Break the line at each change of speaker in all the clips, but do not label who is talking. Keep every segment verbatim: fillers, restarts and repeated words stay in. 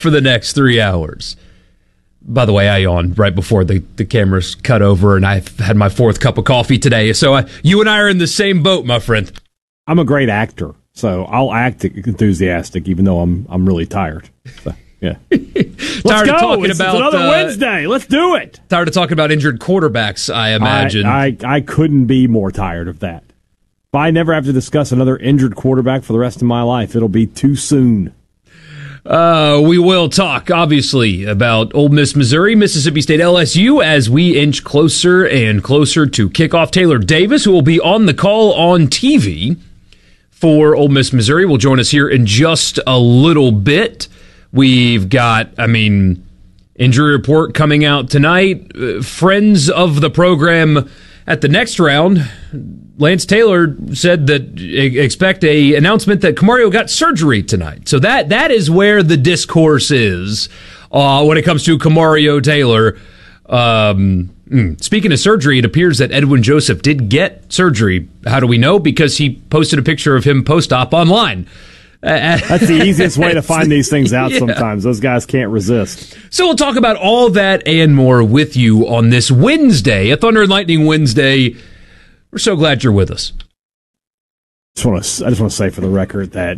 for the next three hours. By the way, I yawned right before the, the cameras cut over, and I've had my fourth cup of coffee today. So I, you and I are in the same boat, my friend.
I'm a great actor, so I'll act enthusiastic even though I'm I'm really tired. So, yeah. Let's
tired
go.
Of talking
it's,
about,
it's another
uh,
Wednesday. Let's do it.
Tired of talking about injured quarterbacks, I imagine.
I, I, I couldn't be more tired of that. If I never have to discuss another injured quarterback for the rest of my life, it'll be too soon.
Uh, we will talk, obviously, about Ole Miss, Missouri, Mississippi State, L S U as we inch closer and closer to kickoff. Taylor Davis, who will be on the call on T V for Ole Miss, Missouri, will join us here in just a little bit. We've got, I mean, injury report coming out tonight. Uh, friends of the program at the next round, Lance Taylor said that expect a announcement that Camario got surgery tonight. So that that is where the discourse is uh, when it comes to Camario Taylor. Um, speaking of surgery, it appears that Edwin Joseph did get surgery. How do we know? Because he posted a picture of him post-op online.
That's the easiest way to find these things out. Yeah. Sometimes those guys can't resist.
So we'll talk about all that and more with you on this Wednesday, a Thunder and Lightning Wednesday. We're so glad you're with us.
Just want to, I just want to say for the record that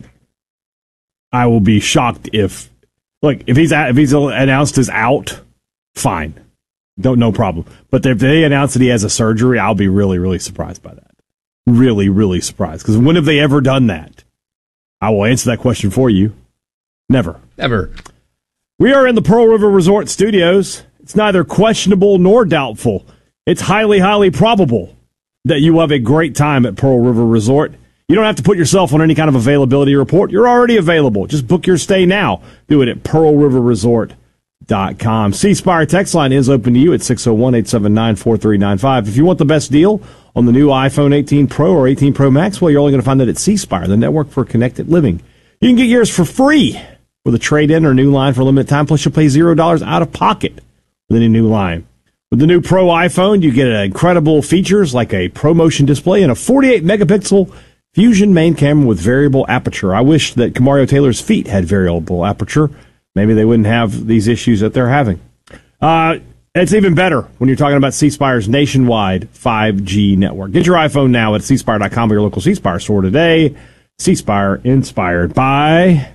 I will be shocked if, look, if he's if he's announced as out, fine, don't no problem. But if they announce that he has a surgery, I'll be really really surprised by that. Really really surprised, because when have they ever done that? I will answer that question for you. Never.
Never.
We are in the Pearl River Resort Studios. It's neither questionable nor doubtful. It's highly, highly probable that you will have a great time at Pearl River Resort. You don't have to put yourself on any kind of availability report. You're already available. Just book your stay now. Do it at pearl river resort dot com. C Spire text line is open to you at six oh one, eight seven nine, four three nine five. If you want the best deal on the new iPhone eighteen Pro or eighteen Pro Max, well, you're only going to find that at C Spire, the network for connected living. You can get yours for free with a trade-in or new line for a limited time, plus you'll pay zero dollars out of pocket with any new line. With the new Pro iPhone, you get incredible features like a ProMotion display and a forty-eight megapixel Fusion main camera with variable aperture. I wish that Camario Taylor's feet had variable aperture. Maybe they wouldn't have these issues that they're having. Uh, it's even better when you're talking about C Spire's nationwide five G network. Get your iPhone now at c spire dot com or your local C Spire store today. C Spire, inspired by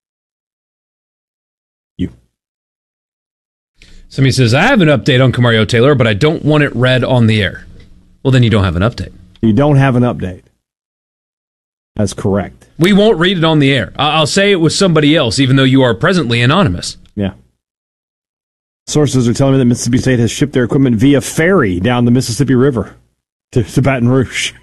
you.
Somebody says, I have an update on Camario Taylor, but I don't want it read on the air. Well, then you don't have an update.
You don't have an update. That's correct.
We won't read it on the air. I'll say it was somebody else, even though you are presently anonymous.
Yeah. Sources are telling me that Mississippi State has shipped their equipment via ferry down the Mississippi River to, to Baton Rouge.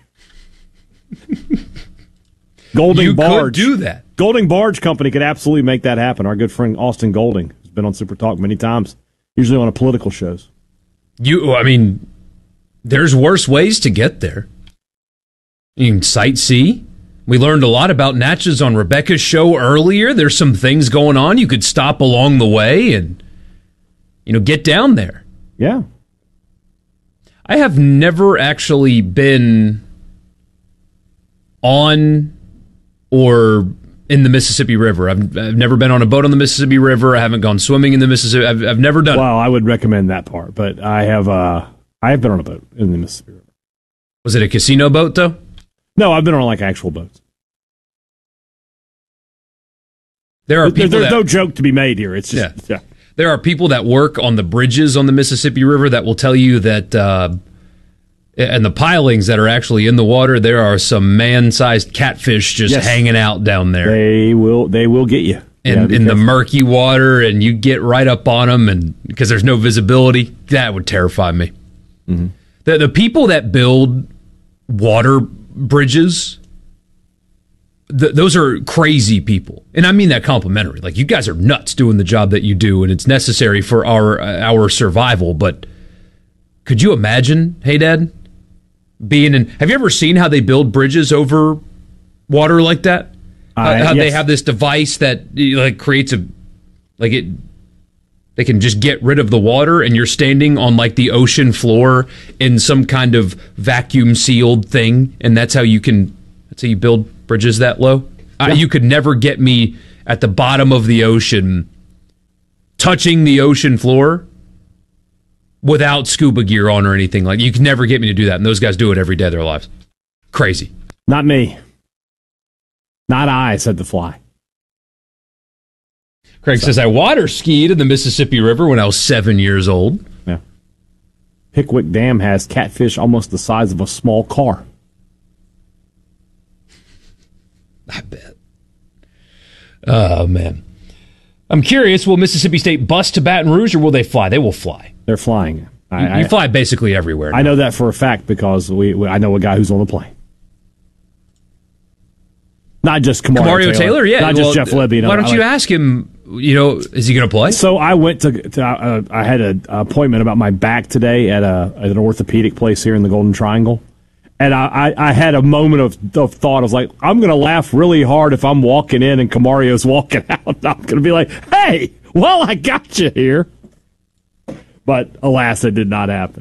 Golding
you
Barge.
You could do that.
Golding Barge Company could absolutely make that happen. Our good friend Austin Golding has been on Super Talk many times, usually on a political shows.
You, I mean, there's worse ways to get there. You can sightsee. We learned a lot about Natchez on Rebecca's show earlier. There's some things going on. You could stop along the way and, you know, get down there.
Yeah.
I have never actually been on or in the Mississippi River. I've, I've never been on a boat on the Mississippi River. I haven't gone swimming in the Mississippi. I've, I've never done
well,
it.
Well, I would recommend that part, but I have uh, I have been on a boat in the Mississippi River.
Was it a casino boat, though?
No, I've been on like actual boats.
There are people
There's
that,
no joke to be made here. It's just, yeah. yeah.
There are people that work on the bridges on the Mississippi River that will tell you that, uh, and the pilings that are actually in the water, there are some man-sized catfish just yes. hanging out down there.
They will, they will get you.
In, in the murky water, and you get right up on them, and because there's no visibility, that would terrify me. Mm-hmm. The the people that build water bridges, th- those are crazy people, and I mean that complimentary. Like, you guys are nuts doing the job that you do, and it's necessary for our uh, our survival. But could you imagine, hey Dad, being in? Have you ever seen how they build bridges over water like that?
Uh,
how
yes.
they have this device that like creates a like it. They can just get rid of the water, and you're standing on like the ocean floor in some kind of vacuum sealed thing, and that's how you can. That's how you build bridges that low. Yeah. Uh, you could never get me at the bottom of the ocean touching the ocean floor without scuba gear on or anything. Like, you can never get me to do that. And those guys do it every day of their lives. Crazy.
Not me. Not I, said the fly.
Craig so. says, I water skied in the Mississippi River when I was seven years old.
Yeah. Pickwick Dam has catfish almost the size of a small car.
I bet. Oh, man. I'm curious, will Mississippi State bus to Baton Rouge or will they fly? They will fly.
They're flying.
I, you, you I, fly basically everywhere now.
I know that for a fact because we, we I know a guy who's on the plane. Not just Kamario,
Kamario Taylor. Taylor, yeah.
Not
well,
just Jeff Lebby.
No, why don't I, you like, ask him, you know, is he going to play?
So I went to, to uh, I had an appointment about my back today at, a, at an orthopedic place here in the Golden Triangle. And I, I, I had a moment of, of thought. I was like, I'm going to laugh really hard if I'm walking in and Kamario's walking out. I'm going to be like, hey, well, I got you here. But alas, it did not happen.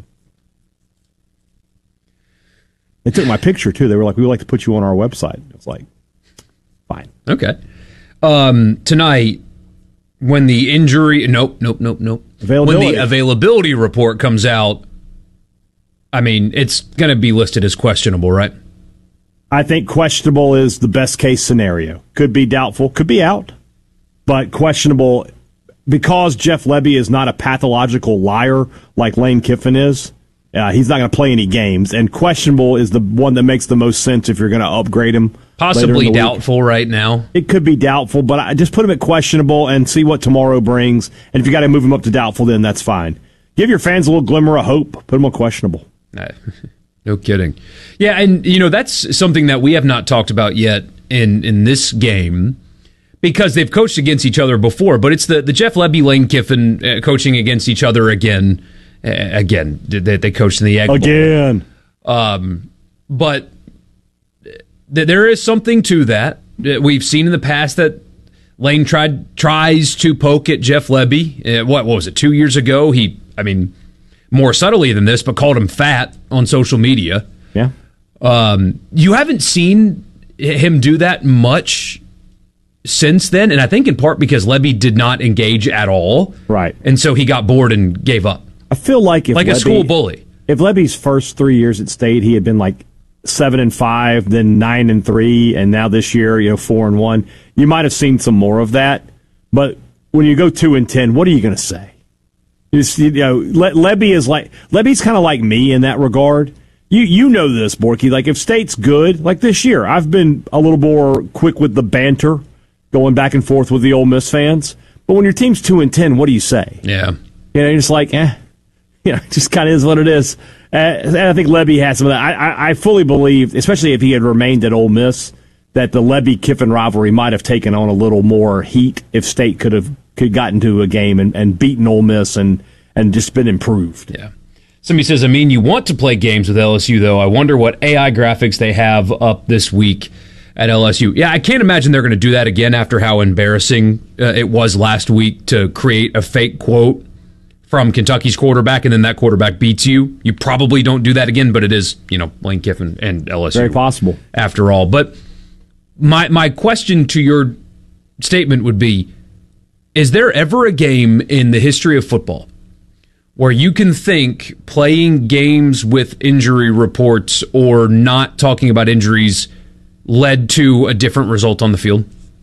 They took my picture, too. They were like, we would like to put you on our website. I was like, fine.
Okay. Um, tonight, when the injury... Nope, nope, nope, nope.
Availability.
When the availability report comes out, I mean, it's going to be listed as questionable, right?
I think questionable is the best case scenario. Could be doubtful, could be out, but questionable because Jeff Lebby is not a pathological liar like Lane Kiffin is. Uh, he's not going to play any games, and questionable is the one that makes the most sense if you're going to upgrade him.
Possibly doubtful week. Right now.
It could be doubtful, but I just put him at questionable and see what tomorrow brings. And if you got to move him up to doubtful, then that's fine. Give your fans a little glimmer of hope. Put him on questionable.
No kidding. Yeah, and, you know, that's something that we have not talked about yet in, in this game because they've coached against each other before, but it's the, the Jeff Lebby, Lane Kiffin uh, coaching against each other again. Uh, again, they, they coached in the Egg Bowl.
Again.
Um, but th- there is something to that. We've seen in the past that Lane tried tries to poke at Jeff Lebby. Uh, what, what was it, two years ago? He, I mean... more subtly than this, but called him fat on social media.
Yeah.
Um, you haven't seen him do that much since then, and I think in part because Lebby did not engage at all.
Right.
And so he got bored and gave up.
I feel like if
like
Lebby,
a school bully.
If Lebby's first three years at State, he had been like seven and five, then nine and three, and now this year, you know, four and one. You might have seen some more of that. But when you go two and ten, what are you going to say? You know, Le- Lebby is like Lebby's kind of like me in that regard. You you know this, Borky. Like if State's good, like this year, I've been a little more quick with the banter, going back and forth with the Ole Miss fans. But when your team's two and ten, what do you say?
Yeah,
you know, you're just like, eh, you know, it just kind of is what it is. Uh, and I think Lebby has some of that. I, I I fully believe, especially if he had remained at Ole Miss, that the Lebby Kiffin rivalry might have taken on a little more heat if State could have. could gotten to a game and, and beaten Ole Miss and, and just been improved.
Yeah. Somebody says, I mean, you want to play games with L S U, though. I wonder what A I graphics they have up this week at L S U. Yeah, I can't imagine they're going to do that again after how embarrassing uh, it was last week to create a fake quote from Kentucky's quarterback, and then that quarterback beats you. You probably don't do that again, but it is, you know, Lane Kiffin and L S U.
Very possible.
After all. But my my question to your statement would be, is there ever a game in the history of football where you can think playing games with injury reports or not talking about injuries led to a different result on the field?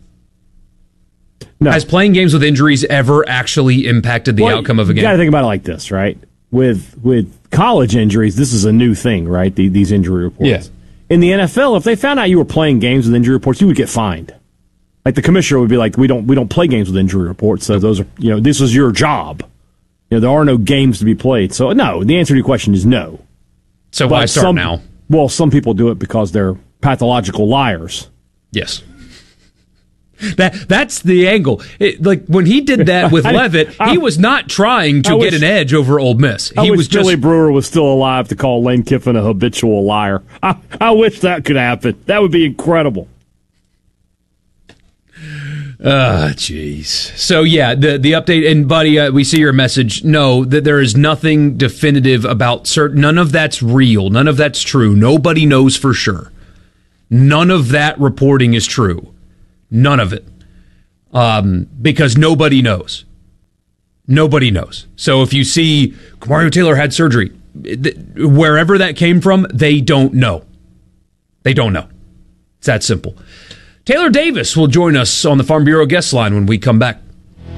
No.
Has playing games with injuries ever actually impacted the
well,
outcome of a game?
You got to think about it like this, right? With with college injuries, this is a new thing, right? The, these injury reports.
Yeah.
In the N F L, if they found out you were playing games with injury reports, you would get fined. Like the commissioner would be like, "We don't, we don't play games with injury reports. So those are, you know, this is your job. You know, there are no games to be played." So no, the answer to your question is no.
So
but
why start
some,
now?
Well, some people do it because they're pathological liars.
Yes. That that's the angle. It, like when he did that with Leavitt, I, he was not trying to wish, get an edge over Ole Miss. He
I wish
was just
Billy Brewer was still alive to call Lane Kiffin a habitual liar. I, I wish that could happen. That would be incredible.
Ah, jeez. So yeah, the the update, and buddy, uh, we see your message. No, that there is nothing definitive about certain. None of that's real. None of that's true. Nobody knows for sure. None of that reporting is true. None of it, um, because nobody knows. Nobody knows. So if you see Mario Taylor had surgery, th- wherever that came from, they don't know. They don't know. It's that simple. Taylor Davis will join us on the Farm Bureau guest line when we come back.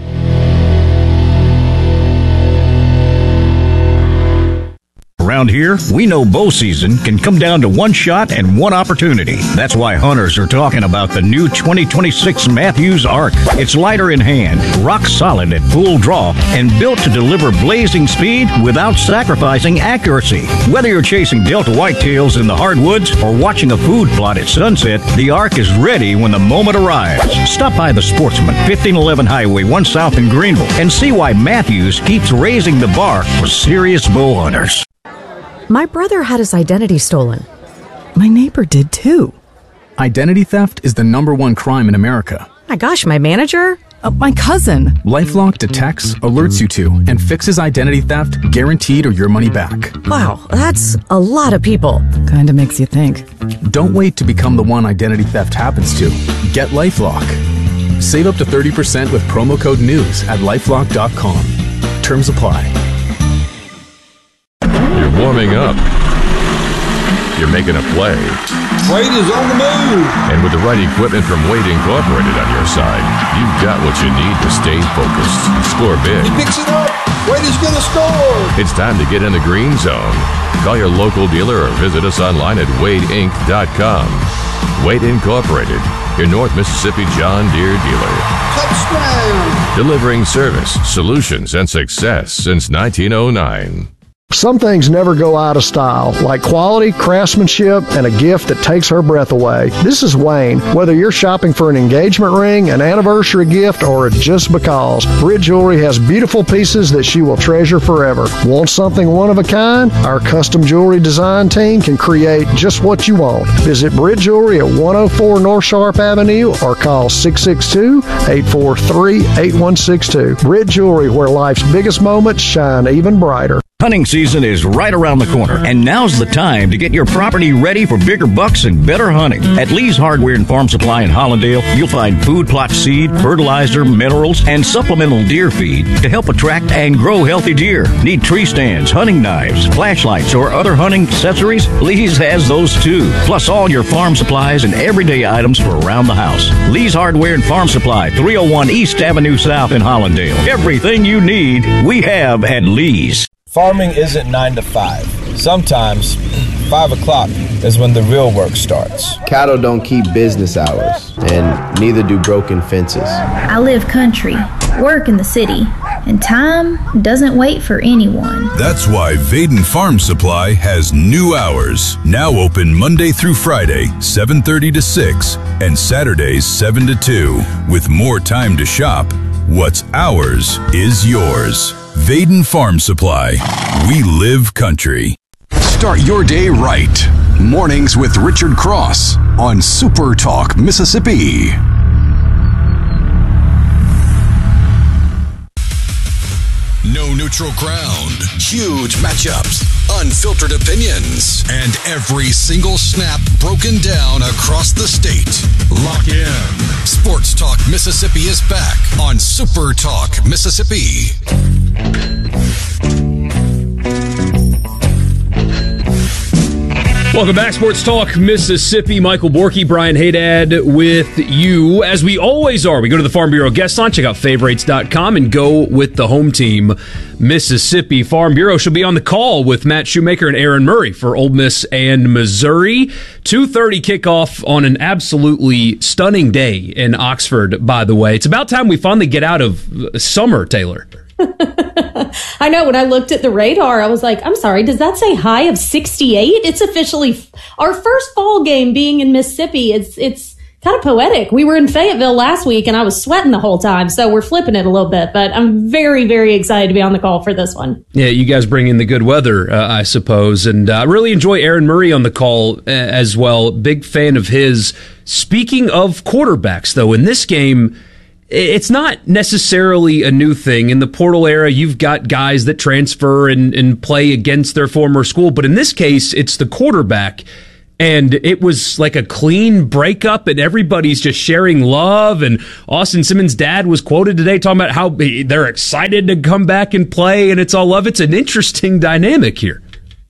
Around here, we know bow season can come down to one shot and one opportunity. That's why hunters are talking about the new twenty twenty-six Mathews Arc. It's lighter in hand, rock solid at full draw, and built to deliver blazing speed without sacrificing accuracy. Whether you're chasing Delta whitetails in the hardwoods or watching a food plot at sunset, the Arc is ready when the moment arrives. Stop by the Sportsman, fifteen eleven Highway one South in Greenville, and see why Mathews keeps raising the bar for serious bow hunters.
My brother had his identity stolen.
My neighbor did too. Identity theft is the number one crime in America.
My gosh, my manager?
Uh, my cousin. LifeLock detects, alerts you to, and fixes identity theft, guaranteed or your money back.
Wow, that's a lot of people.
Kinda makes you think. Don't wait to become the one identity theft happens to. Get LifeLock. Save up to thirty percent with promo code NEWS at lifelock dot com. Terms apply.
You're warming up. You're making a play.
Wade is on the move.
And with the right equipment from Wade Incorporated on your side, you've got what you need to stay focused. Score big.
He picks it up. Wade is going to score.
It's time to get in the green zone. Call your local dealer or visit us online at wade inc dot com. Wade Incorporated, your North Mississippi John Deere dealer.
Touchdown.
Delivering service, solutions, and success since nineteen oh nine.
Some things never go out of style, like quality, craftsmanship, and a gift that takes her breath away. This is Wayne. Whether you're shopping for an engagement ring, an anniversary gift, or just because, Britt Jewelry has beautiful pieces that she will treasure forever. Want something one of a kind? Our custom jewelry design team can create just what you want. Visit Britt Jewelry at one oh four North Sharp Avenue or call six six two, eight four three, eight one six two. Britt Jewelry, where life's biggest moments shine even brighter.
Hunting season is right around the corner, and now's the time to get your property ready for bigger bucks and better hunting. At Lee's Hardware and Farm Supply in Hollandale, you'll find food plot seed, fertilizer, minerals, and supplemental deer feed to help attract and grow healthy deer. Need tree stands, hunting knives, flashlights, or other hunting accessories? Lee's has those too. Plus all your farm supplies and everyday items for around the house. Lee's Hardware and Farm Supply, three oh one East Avenue South in Hollandale. Everything you need, we have at Lee's.
Farming isn't nine to five. Sometimes five o'clock is when the real work starts.
Cattle don't keep business hours, and neither do broken fences.
I live country, work in the city, and time doesn't wait for anyone.
That's why Vaden Farm Supply has new hours. Now open Monday through Friday, seven thirty to six, and Saturdays, seven to two. With more time to shop, what's ours is yours. Vaden Farm Supply. We live country.
Start your day right. Mornings with Richard Cross on Super Talk Mississippi. No neutral ground. Huge matchups. Unfiltered opinions. And every single snap broken down across the state. Lock in. Sports Talk Mississippi is back on Super Talk Mississippi.
Welcome back, Sports Talk Mississippi. Michael Borky, Brian Haydad with you, as we always are. We go to the Farm Bureau guest line, check out favorites dot com, and go with the home team, Mississippi Farm Bureau. She'll be on the call with Matt Shoemaker and Aaron Murray for Ole Miss and Missouri. two thirty kickoff on an absolutely stunning day in Oxford, by the way. It's about time we finally get out of summer, Taylor.
I know. When I looked at the radar, I was like, I'm sorry, does that say high of sixty-eight? It's officially f- our first fall game being in Mississippi. It's it's kind of poetic. We were in Fayetteville last week, and I was sweating the whole time, so we're flipping it a little bit. But I'm very, very excited to be on the call for this one.
Yeah, you guys bring in the good weather, uh, I suppose. And I uh, really enjoy Aaron Murray on the call uh, as well. Big fan of his. Speaking of quarterbacks, though, in this game, it's not necessarily a new thing. In the portal era, you've got guys that transfer and, and play against their former school. But in this case, it's the quarterback. And it was like a clean breakup, and everybody's just sharing love. And Austin Simmons' dad was quoted today talking about how they're excited to come back and play, and it's all love. It's an interesting dynamic here.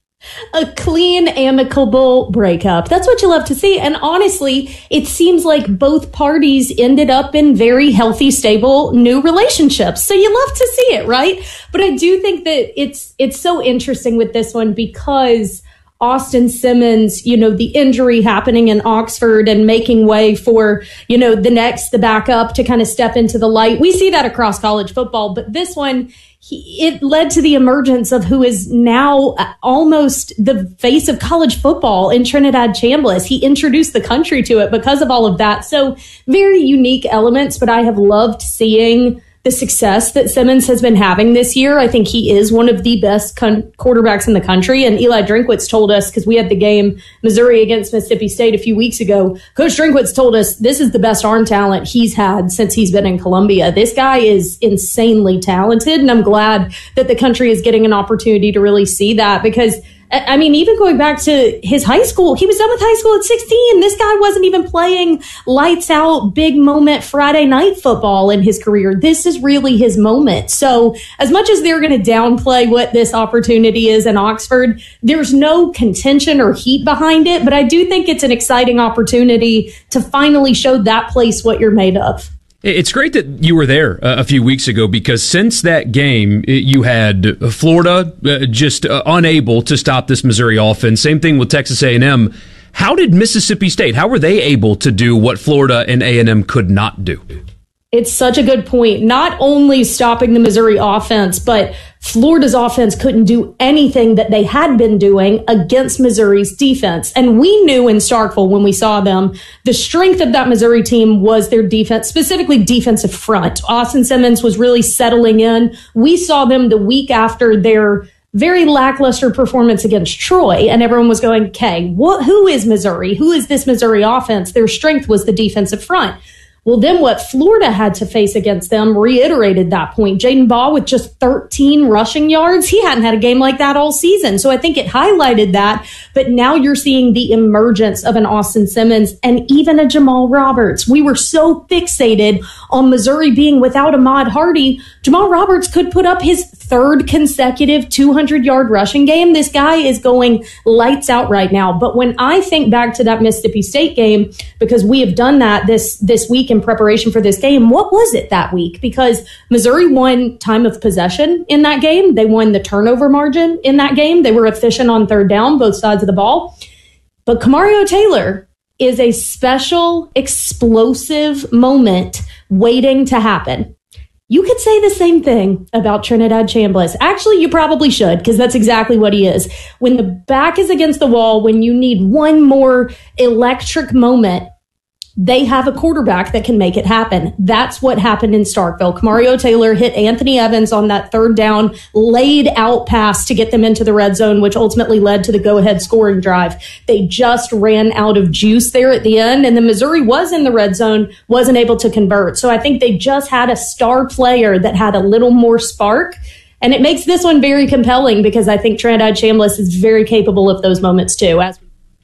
A clean, amicable breakup. That's what you love to see. And honestly, it seems like both parties ended up in very healthy, stable new relationships. So you love to see it, right? But I do think that it's it's so interesting with this one because Austin Simmons, you know, the injury happening in Oxford and making way for, you know, the next, the backup to kind of step into the light. We see that across college football, but this one, he, it led to the emergence of who is now almost the face of college football in Trinidad Chambliss. He introduced the country to it because of all of that. So very unique elements, but I have loved seeing the success that Simmons has been having this year. I think he is one of the best con- quarterbacks in the country. And Eli Drinkwitz told us, because we had the game Missouri against Mississippi State a few weeks ago, Coach Drinkwitz told us this is the best arm talent he's had since he's been in Columbia. This guy is insanely talented, and I'm glad that the country is getting an opportunity to really see that because I mean, even going back to his high school, he was done with high school at sixteen. This guy wasn't even playing lights out, big moment Friday night football in his career. This is really his moment. So as much as they're going to downplay what this opportunity is in Oxford, there's no contention or heat behind it. But I do think it's an exciting opportunity to finally show that place what you're made of.
It's great that you were there uh, a few weeks ago because since that game, you had Florida uh, just uh, unable to stop this Missouri offense. Same thing with Texas A and M. How did Mississippi State, how were they able to do what Florida and A and M could not do?
It's such a good point. Not only stopping the Missouri offense, but Florida's offense couldn't do anything that they had been doing against Missouri's defense. And we knew in Starkville when we saw them, the strength of that Missouri team was their defense, specifically defensive front. Austin Simmons was really settling in. We saw them the week after their very lackluster performance against Troy, and everyone was going, okay, what, who is Missouri? Who is this Missouri offense? Their strength was the defensive front. Well, then what Florida had to face against them reiterated that point. Jaden Baugh with just thirteen rushing yards. He hadn't had a game like that all season. So I think it highlighted that. But now you're seeing the emergence of an Austin Simmons and even a Jamal Roberts. We were so fixated on Missouri being without Ahmad Hardy. Jamal Roberts could put up his third consecutive two hundred yard rushing game. This guy is going lights out right now. But when I think back to that Mississippi State game, because we have done that this, this week in preparation for this game, what was it that week? Because Missouri won time of possession in that game. They won the turnover margin in that game. They were efficient on third down, both sides of the ball. But Kamario Taylor is a special, explosive moment waiting to happen. You could say the same thing about Trinidad Chambliss. Actually, you probably should, because that's exactly what he is. When the back is against the wall, when you need one more electric moment, they have a quarterback that can make it happen. That's what happened in Starkville. Kamario Taylor hit Anthony Evans on that third down, laid out pass to get them into the red zone, which ultimately led to the go-ahead scoring drive. They just ran out of juice there at the end, and the Missouri was in the red zone, wasn't able to convert. So I think they just had a star player that had a little more spark. And it makes this one very compelling because I think Trinidad Chambliss is very capable of those moments too. As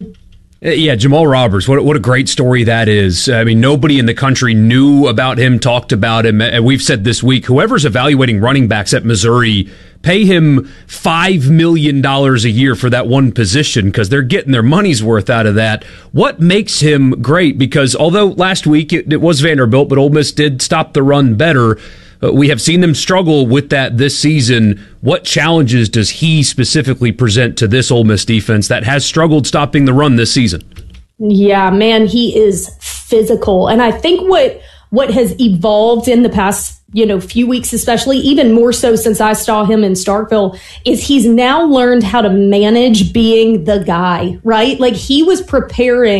Yeah, Jamal Roberts, what what a great story that is. I mean, nobody in the country knew about him, talked about him. And we've said this week, whoever's evaluating running backs at Missouri, pay him five million dollars a year for that one position because they're getting their money's worth out of that. What makes him great? Because although last week it, it was Vanderbilt, but Ole Miss did stop the run better. Uh, we have seen them struggle with that this season. What challenges does he specifically present to this Ole Miss defense that has struggled stopping the run this season?
Yeah, man, he is physical. And I think what what has evolved in the past, you know, few weeks, especially even more so since I saw him in Starkville, is he's now learned how to manage being the guy, right? Like he was preparing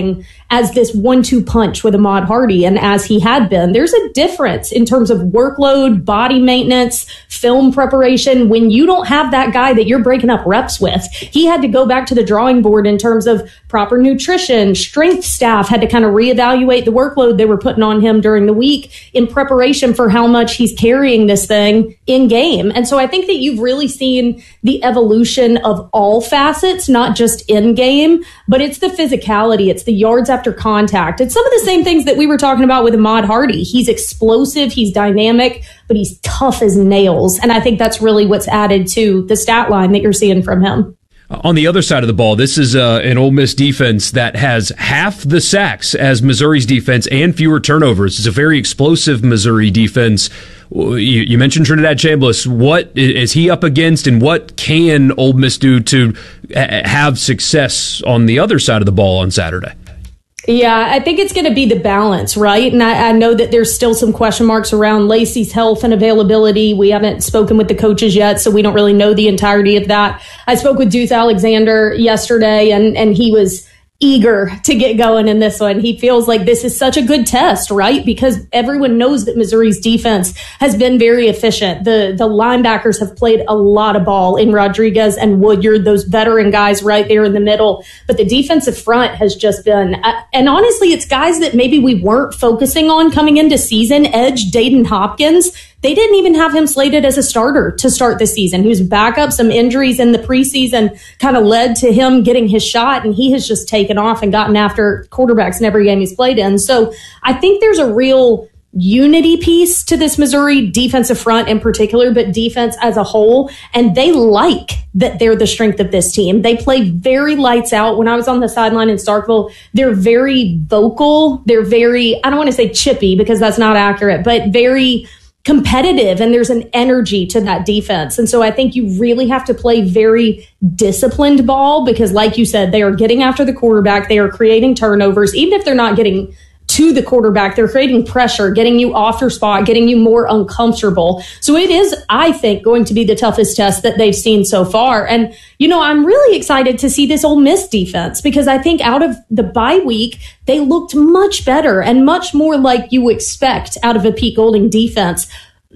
as this one two punch with Ahmad Hardy. And as he had been, there's a difference in terms of workload, body maintenance, film preparation. When you don't have that guy that you're breaking up reps with, he had to go back to the drawing board in terms of proper nutrition. Strength staff had to kind of reevaluate the workload they were putting on him during the week in preparation for how much he's carrying this thing in game. And so I think that you've really seen the evolution of all facets, not just in game, but it's the physicality. It's the yards after contact. It's some of the same things that we were talking about with Ahmad Hardy. He's explosive. He's dynamic, but he's tough as nails. And I think that's really what's added to the stat line that you're seeing from him.
On the other side of the ball, this is uh, an Ole Miss defense that has half the sacks as Missouri's defense and fewer turnovers. It's a very explosive Missouri defense. You, you mentioned Trinidad Chambliss. What is he up against, and what can Ole Miss do to have success on the other side of the ball on Saturday?
Yeah, I think it's going to be the balance, right? And I, I know that there's still some question marks around Lacey's health and availability. We haven't spoken with the coaches yet, so we don't really know the entirety of that. I spoke with Deuce Alexander yesterday, and, and he was eager to get going in this one. He feels like this is such a good test, right? Because everyone knows that Missouri's defense has been very efficient. The the linebackers have played a lot of ball in Rodriguez and Woodyard, those veteran guys right there in the middle. But the defensive front has just been, uh, and honestly, it's guys that maybe we weren't focusing on coming into season. Edge Dayton Hopkins, they didn't even have him slated as a starter to start the season. He was back up. Some injuries in the preseason kind of led to him getting his shot, and he has just taken off and gotten after quarterbacks in every game he's played in. So I think there's a real unity piece to this Missouri defensive front in particular, but defense as a whole. And they like that they're the strength of this team. They play very lights out. When I was on the sideline in Starkville, they're very vocal. They're very, I don't want to say chippy because that's not accurate, but very competitive, and there's an energy to that defense. And so I think you really have to play very disciplined ball because, like you said, they are getting after the quarterback. They are creating turnovers. Even if they're not getting to the quarterback, they're creating pressure, getting you off your spot, getting you more uncomfortable. So it is, I think, going to be the toughest test that they've seen so far. And, you know, I'm really excited to see this Ole Miss defense because I think out of the bye week, they looked much better and much more like you expect out of a Pete Golding defense.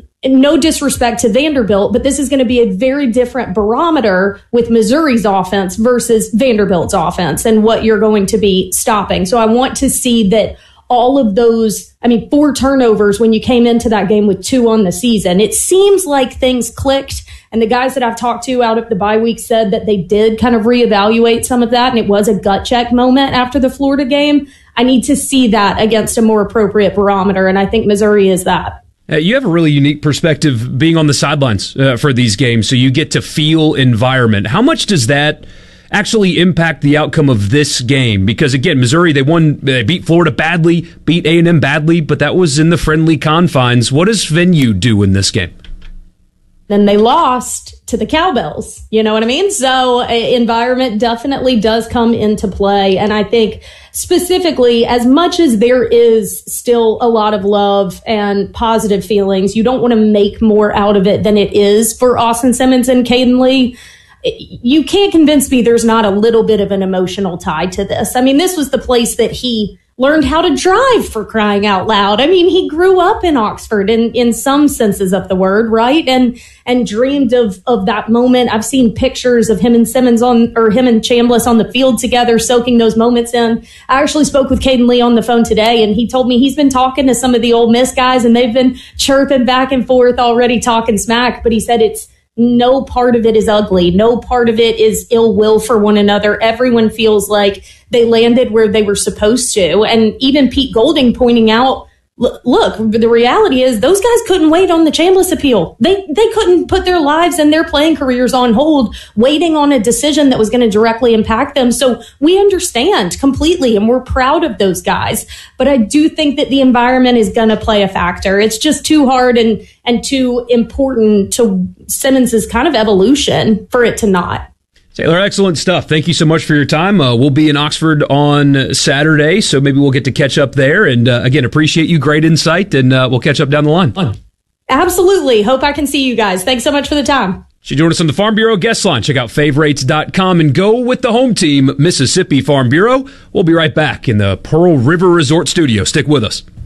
No disrespect to Vanderbilt, but this is going to be a very different barometer with Missouri's offense versus Vanderbilt's offense and what you're going to be stopping. So I want to see that all of those, I mean, four turnovers when you came into that game with two on the season. It seems like things clicked. And the guys that I've talked to out of the bye week said that they did kind of reevaluate some of that. And it was a gut check moment after the Florida game. I need to see that against a more appropriate barometer. And I think Missouri is that.
Uh, you have a really unique perspective being on the sidelines uh, for these games. So you get to feel environment. How much does that actually impact the outcome of this game? Because again, Missouri, they won, they beat Florida badly, beat A and M badly, but that was in the friendly confines. What does venue do in this game?
Then they lost to the Cowbells. You know what I mean? So uh, environment definitely does come into play. And I think specifically, as much as there is still a lot of love and positive feelings, you don't want to make more out of it than it is for Austin Simmons and Caden Lee. You can't convince me there's not a little bit of an emotional tie to this. I mean, this was the place that he learned how to drive, for crying out loud. I mean, he grew up in Oxford in, in some senses of the word, right? And and dreamed of of that moment. I've seen pictures of him and Simmons on, or him and Chambliss on the field together, soaking those moments in. I actually spoke with Caden Lee on the phone today, and he told me he's been talking to some of the Ole Miss guys, and they've been chirping back and forth already, talking smack. But he said it's no part of it is ugly. No part of it is ill will for one another. Everyone feels like they landed where they were supposed to. And even Pete Golding pointing out, look, the reality is those guys couldn't wait on the Chambliss appeal. They they couldn't put their lives and their playing careers on hold, waiting on a decision that was going to directly impact them. So we understand completely, and we're proud of those guys. But I do think that the environment is going to play a factor. It's just too hard and and too important to Simmons's kind of evolution for it to not.
Taylor, excellent stuff. Thank you so much for your time. Uh, we'll be in Oxford on Saturday, so maybe we'll get to catch up there. And uh, again, appreciate you. Great insight, and uh, we'll catch up down the line.
Absolutely. Hope I can see you guys. Thanks so much for the time.
She joined us on the Farm Bureau guest line. Check out favorites dot com and go with the home team, Mississippi Farm Bureau. We'll be right back in the Pearl River Resort studio. Stick with us.